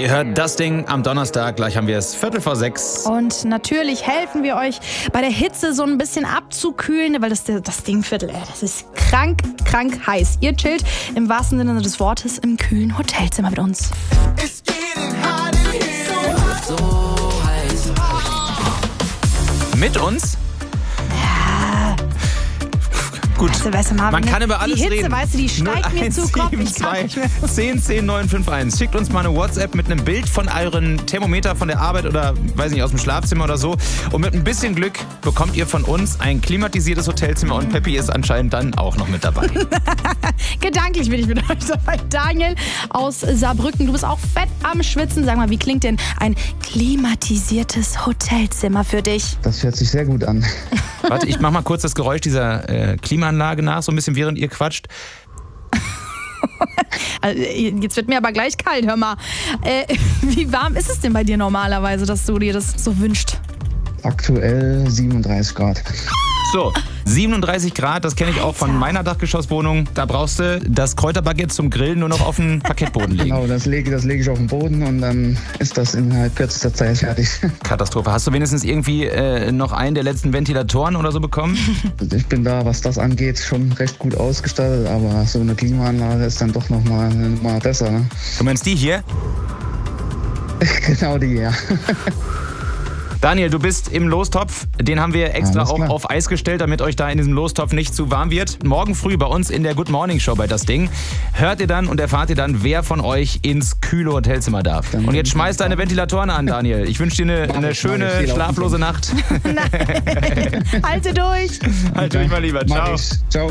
Ihr hört das Ding am Donnerstag, gleich haben wir es 5:45. Und natürlich helfen wir euch bei der Hitze so ein bisschen abzukühlen, weil das Dingviertel, das ist krank heiß. Ihr chillt im wahrsten Sinne des Wortes im kühlen Hotelzimmer mit uns. So heiß. Mit uns? Gut, weißt du, Marvin, man kann über alles die Hitze, reden. Weißt du, die steigt mir zu Kopf. Ich kann nicht mehr. 10 951. Schickt uns mal eine WhatsApp mit einem Bild von euren Thermometer von der Arbeit oder, weiß nicht, aus dem Schlafzimmer oder so. Und mit ein bisschen Glück bekommt ihr von uns ein klimatisiertes Hotelzimmer und Peppi ist anscheinend dann auch noch mit dabei. Gedanklich bin ich mit euch dabei. Daniel aus Saarbrücken, du bist auch fett am Schwitzen. Sag mal, wie klingt denn ein klimatisiertes Hotelzimmer für dich? Das hört sich sehr gut an. Warte, ich mach mal kurz das Geräusch dieser Klimaanlage nach, so ein bisschen während ihr quatscht. Also, jetzt wird mir aber gleich kalt, hör mal. Wie warm ist es denn bei dir normalerweise, dass du dir das so wünschst? Aktuell 37 Grad. So, 37 Grad, das kenne ich auch von meiner Dachgeschosswohnung. Da brauchst du das Kräuterbaguette zum Grillen nur noch auf den Parkettboden legen. Genau, das lege ich auf den Boden und dann ist das innerhalb kürzester Zeit fertig. Katastrophe. Hast du wenigstens irgendwie noch einen der letzten Ventilatoren oder so bekommen? Ich bin da, was das angeht, schon recht gut ausgestattet, aber so eine Klimaanlage ist dann doch noch mal besser. Ne? Du meinst die hier? Genau die, ja. Daniel, du bist im Lostopf. Den haben wir extra Alles auch klar. auf Eis gestellt, damit euch da in diesem Lostopf nicht zu warm wird. Morgen früh bei uns in der Good Morning Show bei Das Ding hört ihr dann und erfahrt ihr dann, wer von euch ins kühle Hotelzimmer darf. Dann Und jetzt schmeiß deine Ventilatoren an, Daniel. Ich wünsche dir eine schöne, viel auf den schlaflose Nacht. Nein, halte durch. Halt durch mal lieber. Mach Ciao. ich. Ciao.